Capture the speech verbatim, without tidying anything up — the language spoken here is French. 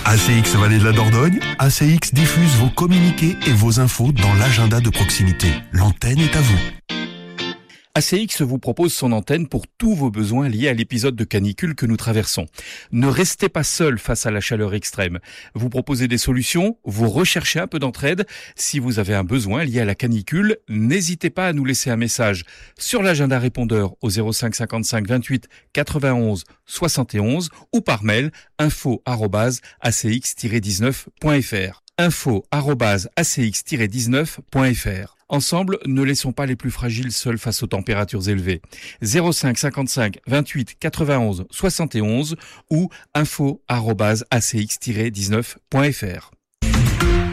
A C X Vallée de la Dordogne, A C X diffuse vos communiqués et vos infos dans l'agenda de proximité. L'antenne est à vous. A C X vous propose son antenne pour tous vos besoins liés à l'épisode de canicule que nous traversons. Ne restez pas seul face à la chaleur extrême. Vous proposez des solutions, vous recherchez un peu d'entraide. Si vous avez un besoin lié à la canicule, n'hésitez pas à nous laisser un message sur l'agenda répondeur au zéro cinq cinquante-cinq vingt-huit quatre-vingt-onze soixante et onze ou par mail info arobase a c x tiret dix-neuf point f r. info arobase a c x tiret dix-neuf point f r. Ensemble, ne laissons pas les plus fragiles seuls face aux températures élevées. zéro cinq cinquante-cinq vingt-huit quatre-vingt-onze soixante et onze ou info arobase a c x tiret dix-neuf point f r.